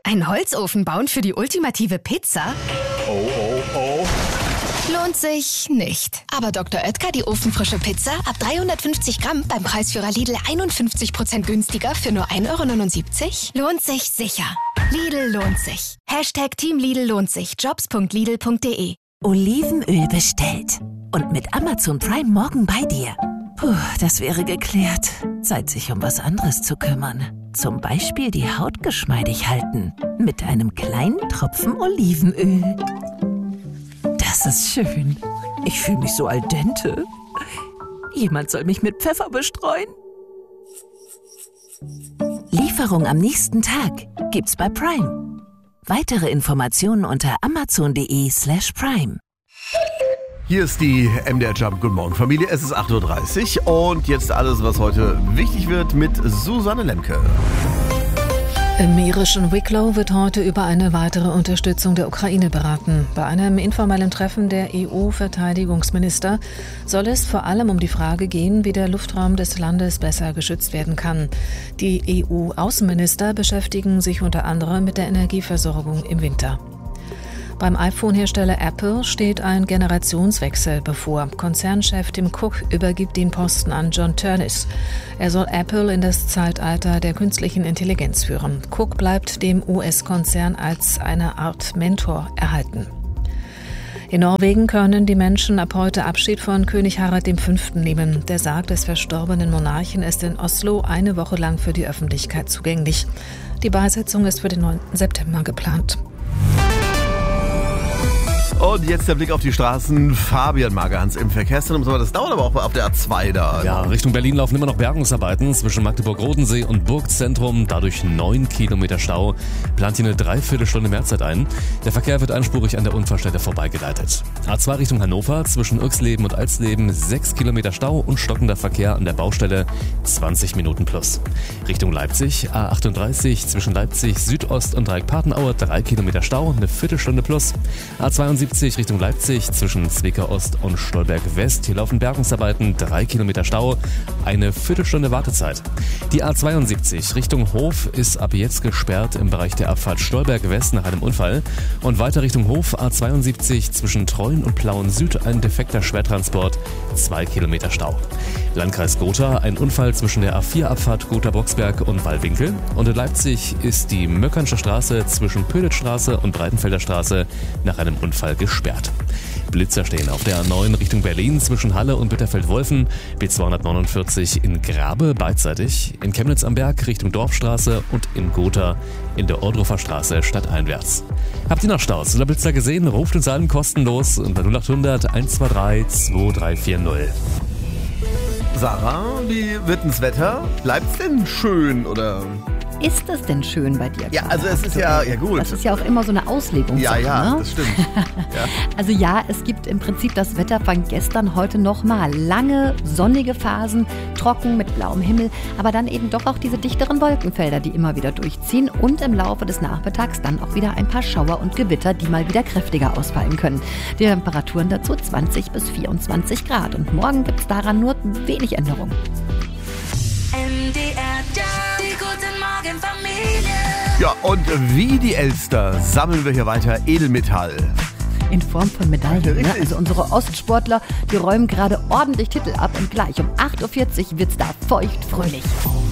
Einen Holzofen bauen für die ultimative Pizza? Oh. Lohnt sich nicht. Aber Dr. Oetker, die ofenfrische Pizza, ab 350 Gramm beim Preisführer Lidl 51% günstiger für nur 1,79 €? Lohnt sich sicher. Lidl lohnt sich. Team Lidl lohnt sich. Jobs.lidl.de. Olivenöl bestellt. Und mit Amazon Prime morgen bei dir. Puh, das wäre geklärt. Zeit, sich um was anderes zu kümmern. Zum Beispiel die Haut geschmeidig halten. Mit einem kleinen Tropfen Olivenöl. Das ist schön. Ich fühle mich so al dente. Jemand soll mich mit Pfeffer bestreuen. Lieferung am nächsten Tag gibt's bei Prime. Weitere Informationen unter amazon.de/prime. Hier ist die MDR Jump. Guten Morgen, Familie. Es ist 8:30 Uhr und jetzt alles, was heute wichtig wird mit Susanne Lemke. Im irischen Wicklow wird heute über eine weitere Unterstützung der Ukraine beraten. Bei einem informellen Treffen der EU-Verteidigungsminister soll es vor allem um die Frage gehen, wie der Luftraum des Landes besser geschützt werden kann. Die EU-Außenminister beschäftigen sich unter anderem mit der Energieversorgung im Winter. Beim iPhone-Hersteller Apple steht ein Generationswechsel bevor. Konzernchef Tim Cook übergibt den Posten an John Ternus. Er soll Apple in das Zeitalter der künstlichen Intelligenz führen. Cook bleibt dem US-Konzern als eine Art Mentor erhalten. In Norwegen können die Menschen ab heute Abschied von König Harald V. nehmen. Der Sarg des verstorbenen Monarchen ist in Oslo eine Woche lang für die Öffentlichkeit zugänglich. Die Beisetzung ist für den 9. September geplant. Und jetzt der Blick auf die Straßen. Fabian Magerhans im Verkehrszentrum. Das dauert aber auch auf der A2 da. Ja, Richtung Berlin laufen immer noch Bergungsarbeiten zwischen Magdeburg-Rodensee und Burgzentrum. Dadurch 9 Kilometer Stau. Plant hier eine Dreiviertelstunde Mehrzeit ein. Der Verkehr wird einspurig an der Unfallstelle vorbeigeleitet. A2 Richtung Hannover zwischen Irxleben und Alsleben 6 Kilometer Stau und stockender Verkehr an der Baustelle 20 Minuten plus. Richtung Leipzig A38 zwischen Leipzig Südost und Dreieck-Patenaue 3 Kilometer Stau, eine Viertelstunde plus. A72 Richtung Leipzig zwischen Zwickau Ost und Stolberg West. Hier laufen Bergungsarbeiten, 3 Kilometer Stau, eine Viertelstunde Wartezeit. Die A72 Richtung Hof ist ab jetzt gesperrt im Bereich der Abfahrt Stolberg West nach einem Unfall. Und weiter Richtung Hof A72 zwischen Treuen und Plauen Süd ein defekter Schwertransport, 2 Kilometer Stau. Landkreis Gotha, ein Unfall zwischen der A4-Abfahrt Gotha-Boxberg und Wallwinkel. Und in Leipzig ist die Möckernsche Straße zwischen Pölitzstraße und Breitenfelder Straße nach einem Unfall gesperrt. Blitzer stehen auf der A9 Richtung Berlin zwischen Halle und Bitterfeld-Wolfen, B249 in Grabe beidseitig, in Chemnitz am Berg Richtung Dorfstraße und in Gotha in der Ohrdruffer Straße stadteinwärts. Habt ihr noch Staus oder Blitzer gesehen? Ruft uns an kostenlos unter 0800 123 2340. Sarah, wie wird denn das Wetter? Bleibt's denn schön oder? Ist es denn schön bei dir? Ja, also es ist ja gut. Das ist ja auch immer so eine Auslegungssache. Ja, ne? Das stimmt. Ja. Also ja, es gibt im Prinzip das Wetter von gestern, heute nochmal. Lange, sonnige Phasen, trocken mit blauem Himmel, aber dann eben doch auch diese dichteren Wolkenfelder, die immer wieder durchziehen und im Laufe des Nachmittags dann auch wieder ein paar Schauer und Gewitter, die mal wieder kräftiger ausfallen können. Die Temperaturen dazu 20 bis 24 Grad und morgen gibt es daran nur wenig Änderung. Ja, und wie die Elster sammeln wir hier weiter Edelmetall. In Form von Medaillen. Ne? Also unsere Ostsportler, die räumen gerade ordentlich Titel ab und gleich um 8:40 Uhr wird's da feucht fröhlich.